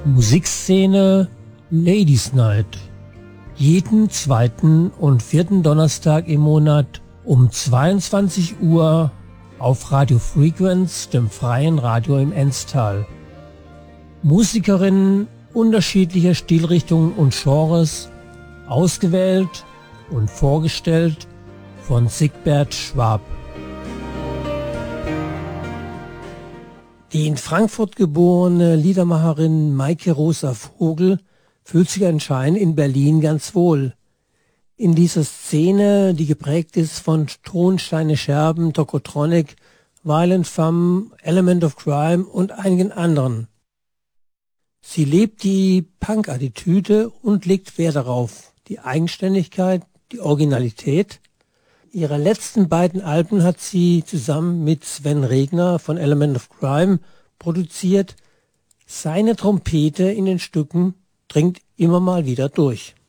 Musikszene Ladies Night. Jeden zweiten und vierten Donnerstag im Monat um 22 Uhr auf Radio Frequenz, dem freien Radio im Enztal. Musikerinnen unterschiedlicher Stilrichtungen und Genres, ausgewählt und vorgestellt von Sigbert Schwab. Die in Frankfurt geborene Liedermacherin Maike Rosa Vogel fühlt sich anscheinend in Berlin ganz wohl. In dieser Szene, die geprägt ist von Tonsteine Scherben, Tokotronic, Violent Femmes, Element of Crime und einigen anderen. Sie lebt die Punk-Attitüde und legt Wert darauf, die Eigenständigkeit, die Originalität. Ihre letzten beiden Alben hat sie zusammen mit Sven Regner von Element of Crime produziert. Seine Trompete in den Stücken dringt immer mal wieder durch.